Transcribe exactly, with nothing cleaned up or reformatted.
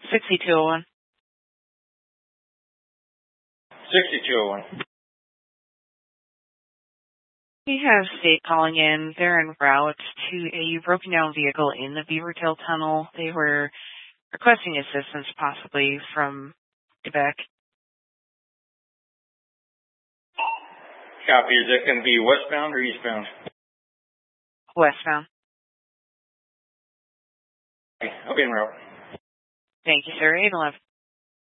sixty-two oh one. sixty-two oh one. We have state calling in. They're en route to a broken down vehicle in the Beavertail Tunnel. They were requesting assistance possibly from Quebec. Copy. Is that going to be westbound or eastbound? Westbound. Okay, I'll be en route. Thank you, sir. eight eleven.